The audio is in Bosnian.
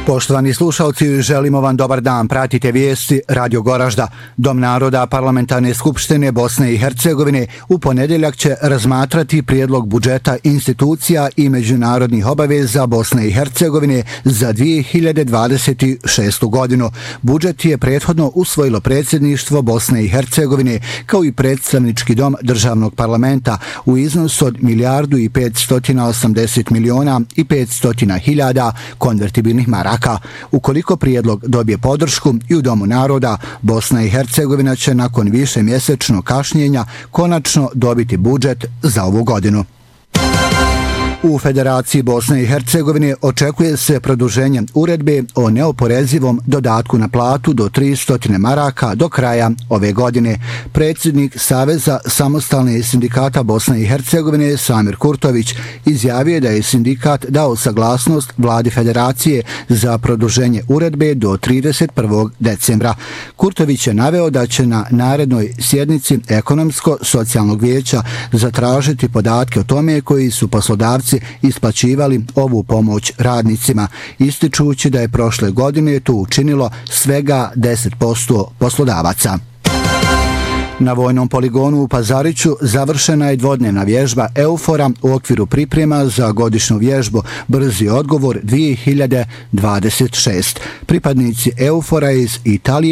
Poštovani slušalci, želimo vam dobar dan. Pratite vijesti Radio Goražda. Dom naroda Parlamentarne skupštine Bosne i Hercegovine u ponedjeljak će razmatrati prijedlog budžeta institucija i međunarodnih obaveza Bosne i Hercegovine za 2026. godinu. Budžet je prethodno usvojilo predsjedništvo Bosne i Hercegovine kao i predstavnički dom državnog parlamenta u iznosu od 1.580.500.000 konvertibilnih maraka. Ukoliko prijedlog dobije podršku i u Domu naroda, Bosna i Hercegovina će nakon višemjesečnog kašnjenja konačno dobiti budžet za ovu godinu. U Federaciji Bosne i Hercegovine očekuje se produženje uredbe o neoporezivom dodatku na platu do 300 maraka do kraja ove godine. Predsjednik Saveza samostalnih sindikata Bosne i Hercegovine Samir Kurtović izjavio da je sindikat dao saglasnost vladi Federacije za produženje uredbe do 31. decembra. Kurtović je naveo da će na narednoj sjednici Ekonomsko-socijalnog vijeća zatražiti podatke o tome koji su poslodavci isplaćivali ovu pomoć radnicima, ističući da je prošle godine to učinilo svega 10% poslodavaca. Na vojnom poligonu u Pazariću završena je dvodnevna vježba EUFOR-a u okviru priprema za godišnju vježbu Brzi odgovor 2026. Pripadnici EUFOR-a iz Italije